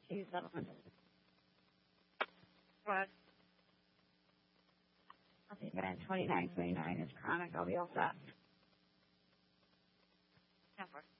use that one. What? I'll take it in 29.29 is chronic. I'll be all set. 10-4.